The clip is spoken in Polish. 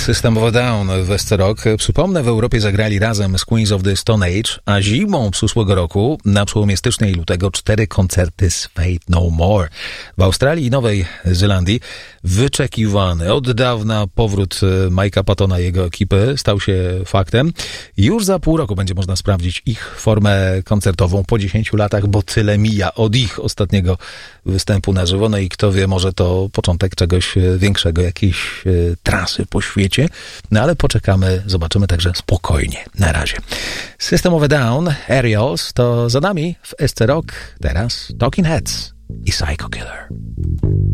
System of a Down w SC Rock. Przypomnę, w Europie zagrali razem z Queens of the Stone Age, a zimą przyszłego roku, na przełomie stycznia i lutego, 4 koncerty z Faith No More. W Australii i Nowej Zelandii wyczekiwany od dawna powrót Mike'a Pattona i jego ekipy stał się faktem. Już za pół roku będzie można sprawdzić ich formę koncertową po 10 latach, bo tyle mija od ich ostatniego występu na żywo. No i kto wie, może to początek czegoś większego, jakiejś trasy po świecie. No ale poczekamy, zobaczymy, także spokojnie. Na razie. System of a Down, Aerials, to za nami w SC Rock. Teraz Talking Heads i Psycho Killer.